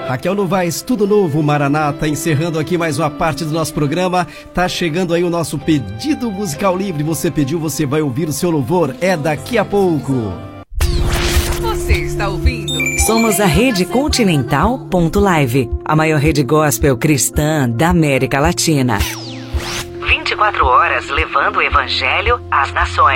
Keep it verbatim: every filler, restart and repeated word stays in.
Raquel Novaes, tudo novo, Maranata, encerrando aqui mais uma parte do nosso programa. Tá chegando aí o nosso pedido musical livre. Você pediu, você vai ouvir o seu louvor. É daqui a pouco. Você está ouvindo? Somos a Rede Continental ponto live, a maior rede gospel cristã da América Latina. vinte e quatro horas levando o evangelho às nações.